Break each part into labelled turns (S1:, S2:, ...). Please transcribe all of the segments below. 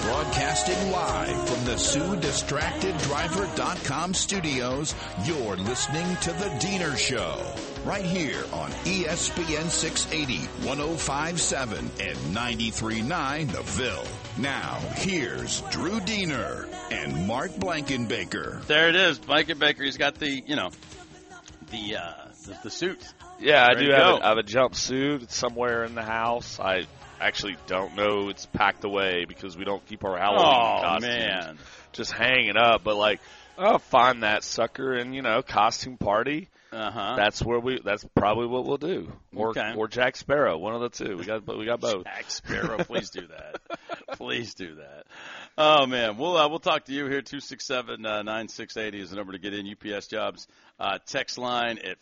S1: Broadcasting live from the SueDistractedDriver.com studios, you're listening to The Diener Show. Right here on ESPN 680, 105.7, and 93.9 The Ville. Now, here's Drew Diener and Mark Blankenbaker.
S2: There it is, Blankenbaker. He's got the suit.
S3: Yeah, I do have a jumpsuit. It's somewhere in the house. I actually don't know. It's packed away because we don't keep our Halloween costumes
S2: man.
S3: just hanging up. But, like, I'll find that sucker and, costume party.
S2: Uh-huh.
S3: That's probably what we'll do. Or Jack Sparrow, one of the two. We got both.
S2: Jack Sparrow, please do that. Please do that. Oh man, we'll talk to you here. 267-9680 is the number to get in. UPS Jobs text line at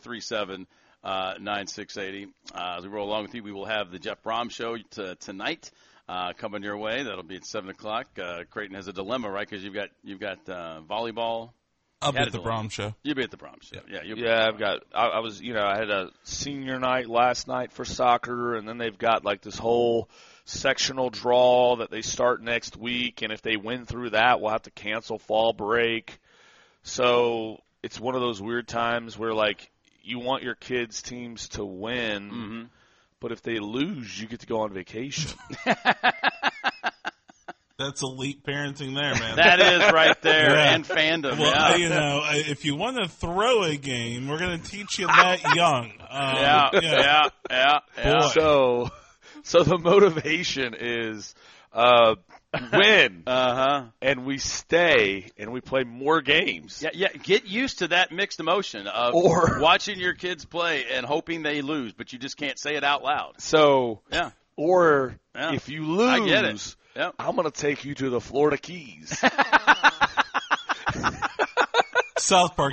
S2: 437-9680. As we roll along with you, we will have the Jeff Brom show tonight coming your way. That'll be at 7:00. Creighton has a dilemma, right? Because you've got volleyball.
S4: I'll be at the Brom show.
S2: You'll be at the Brom show.
S3: Yeah, I had a senior night last night for soccer, and then they've got like this whole sectional draw that they start next week, and if they win through that, we'll have to cancel fall break. So it's one of those weird times where, like, you want your kids' teams to win, but if they lose, you get to go on vacation.
S4: That's elite parenting there, man.
S2: That is right there, and fandom.
S4: Well, if you want to throw a game, we're going to teach you that young.
S2: Yeah.
S3: So the motivation is win, and we stay, and we play more games.
S2: Yeah. Get used to that mixed emotion of watching your kids play and hoping they lose, but you just can't say it out loud.
S3: So, if you lose,
S2: I get it. Yep.
S3: I'm going to take you to the Florida Keys.
S4: South Park.